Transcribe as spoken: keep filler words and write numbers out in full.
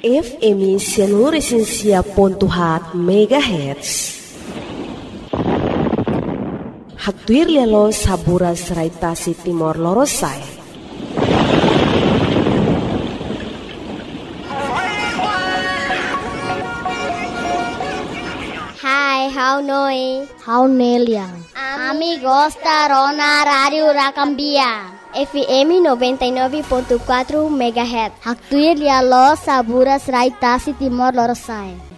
F M Sianuresensia pontuhat megahertz. Haktuir lelo sabura seraitasi Timor Lorosai. Hai, how noi? How Neliang? Amigos da Rona Radio Racambia. F M noventa e nove ponto quatro megahertz. Haktuir lelo sabura seraitasi Timor Lorosai.